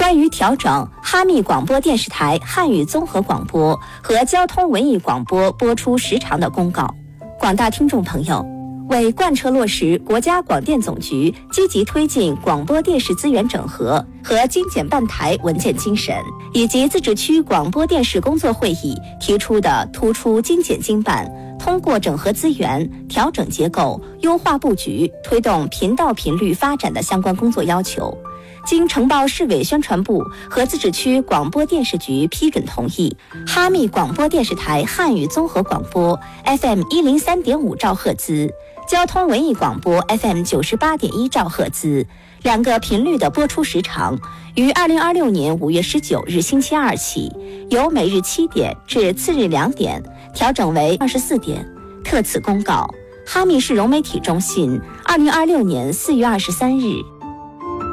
关于调整哈密广播电视台汉语综合广播和交通文艺广播播出时长的公告。广大听众朋友，为贯彻落实国家广电总局积极推进广播电视资源整合和精简办台文件精神，以及自治区广播电视工作会议提出的突出精简精办、通过整合资源、调整结构、优化布局、推动频道频率发展的相关工作要求，经呈报市委宣传部和自治区广播电视局批准同意，哈密广播电视台汉语综合广播 FM 103.5兆赫兹、交通文艺广播 FM 98.1兆赫兹两个频率的播出时长，于2026年5月19日星期二起，由每日7点至次日2点调整为24点。特此公告，哈密市融媒体中心2026年4月23日。